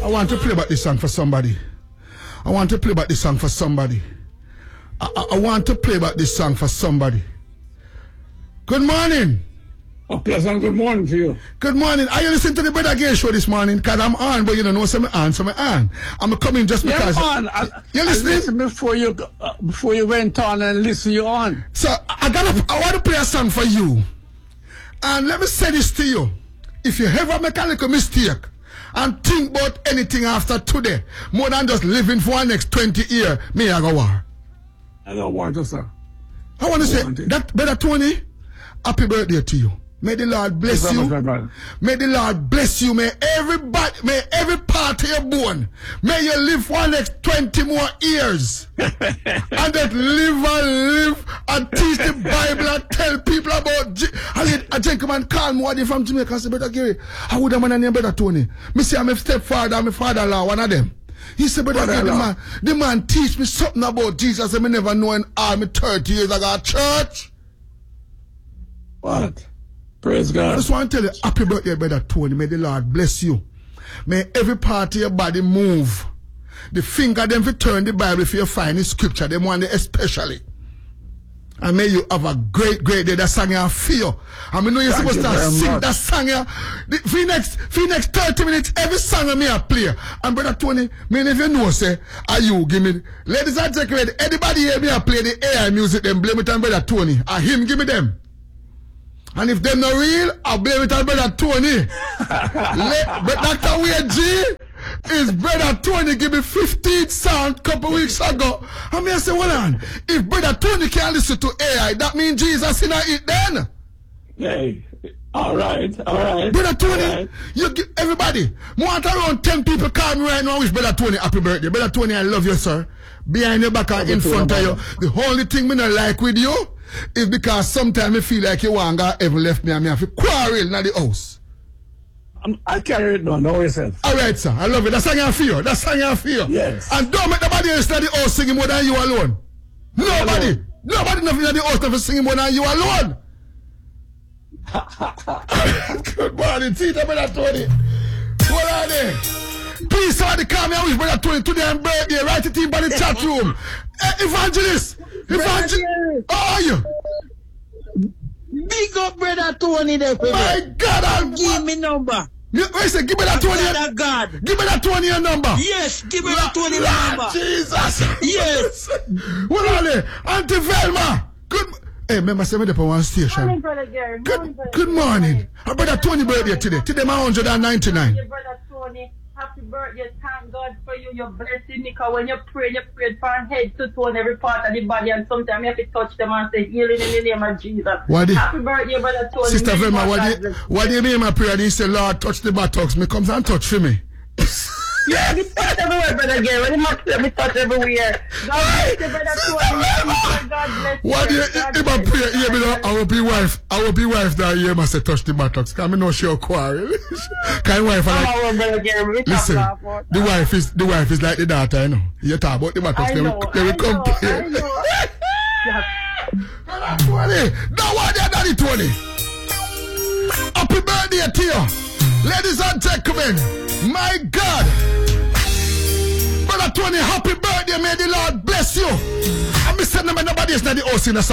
I want to play back this song for somebody. I want to play back this song for somebody. I want to play back this song for somebody. Good morning. Oh, pleasant good morning to you. Good morning. Are you listening to the Brother Gay show this morning? Because I'm on, but you don't know, so I'm on, so I'm on. I'm coming just because. Yeah, I'm on. You're listening? I listened before you went on and listen you on. So I want to play a song for you. And let me say this to you. If you ever make a little mistake and think about anything after today, more than just living for the next 20 years, me I go war. I don't want to, sir. I want to say that, Brother Tony, happy birthday to you. May the Lord bless you. May the Lord bless you. May everybody, may every part of your bone, may you live for the next 20 more years. And that live and teach the Bible and tell people about a gentleman called me from Jamaica and said, Brother Gary, how would a man name Brother Tony? Me say I'm a stepfather and my father-in-law, one of them. He said, Brother Gary, the man teach me something about Jesus and I never know in all my 30 years I got church. What? Praise God. I just want to tell you, happy birthday, Brother Tony. May the Lord bless you. May every part of your body move. The finger them for turn the Bible if you find the scripture, them one especially. And may you have a great day. That song you feel. I mean, you're supposed to sing that song for the next 30 minutes, every song of me I play. And Brother Tony, me if you know, say, are you give me, ladies and gentlemen, anybody hear me I play the AI music, then blame it on Brother Tony. And him give me them. And if they're not real, I'll blame it on Brother Tony. But Dr. Wade G is Brother Tony give me 15 songs a couple weeks ago. I mean, I say, hold on. If Brother Tony can't listen to AI, that means Jesus in it then. Hey, all right. Brother Tony, you give everybody. More than around 10 people call me right now wish Brother Tony happy birthday. Brother Tony, I love you, sir. Behind your back and in front of you. The only thing me not like with you is because sometimes I feel like you want to ever left me and me have to quarrel in the house. I carry it down, know yourself. Alright, sir. I love it. That's how you feel. That's how you feel. Yes. And don't make nobody else in the house singing more than you alone. Nobody. Nobody nothing in the house never singing more than you alone. Good morning, Tita, Brother Tony. What are they? Please, somebody call me. I wish Brother Tony today and birthday. Write it in by the chat room. Evangelist. How are you? Big up Brother Tony there. My God, give me number. Wait, say, give me that 20. God. Give me that 20 your number. Yes, give me that 20 number. Jesus. Yes. What are they? Auntie Velma. Good. Hey, remember, say me there for one station. Morning, Brother Gary. Good morning. Our Brother Tony birthday today. Today my 199. Your Brother Tony, happy birthday. Thank God for you. You're blessing me. Because when you prayed from head to toe and every part of the body. And sometimes you have to touch them and say healing in the name of Jesus. Happy birthday, Brother Tony. Sister Velma, what do you mean my prayer? He said, Lord, touch the buttocks. Me comes and touch for me. Yeah, me touch everywhere, Brother Gary. When you must me touch everywhere. God bless you, Brother Tony. God bless you. What do you if I pray? Yeah, me know, I will be wife that year must say touch the buttocks. Can me know she a quarrel? Can wife like Brother Gary, listen, the wife is like the daughter, you know. You talk about the buttocks, they will compare. Brother Tony, don't want your daddy Tony. Happy birthday to you. Ladies and gentlemen, my God. Brother Tony, happy birthday. May the Lord bless you. I'm sending nobody else in the house in the